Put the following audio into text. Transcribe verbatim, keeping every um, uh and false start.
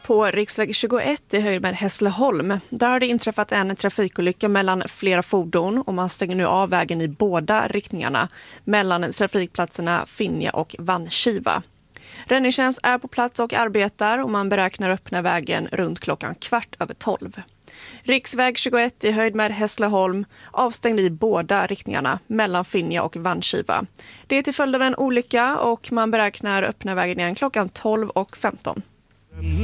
På riksväg tjugoett i höjd med Hässleholm. Där har det inträffat en trafikolycka mellan flera fordon och man stänger nu av vägen i båda riktningarna mellan trafikplatserna Finja och Vanskiva. Räddningstjänst är på plats och arbetar och man beräknar öppna vägen runt klockan kvart över tolv. Riksväg tjugoett i höjd med Hässleholm avstängd i båda riktningarna mellan Finja och Vanskiva. Det är till följd av en olycka och man beräknar öppna vägen igen klockan tolv och femton.